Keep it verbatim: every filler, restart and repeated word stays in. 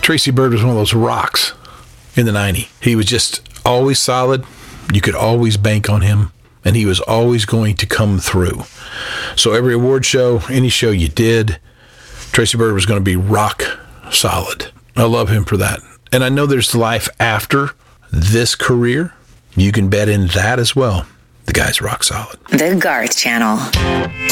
Tracy Byrd was one of those rocks in the nineties. He was just always solid. You could always bank on him, and he was always going to come through. So every award show, any show you did, Tracy Byrd was going to be rock solid. I love him for that. And I know there's life after this career. You can bet in that as well. The guy's rock solid. The Garth Channel.